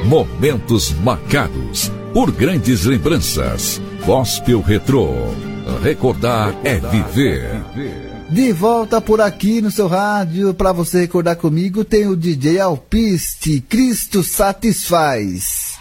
Momentos marcados por grandes lembranças. Gospel Retrô. Recordar é viver. De volta por aqui no seu rádio, para você recordar comigo, tem o DJ Alpiste, Cristo Satisfaz.